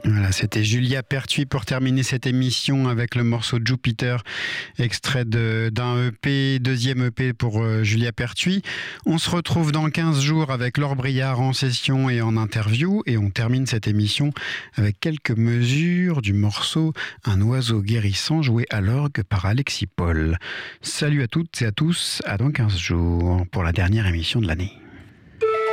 Voilà, c'était Julia Pertuis pour terminer cette émission avec le morceau Jupiter, extrait d'un EP, deuxième EP pour Julia Pertuis. On se retrouve dans 15 jours avec Laure Briard en session et en interview, et on termine cette émission avec quelques mesures du morceau Un oiseau guérissant joué à l'orgue par Alexis Paul. Salut à toutes et à tous, à dans 15 jours pour la dernière émission de l'année.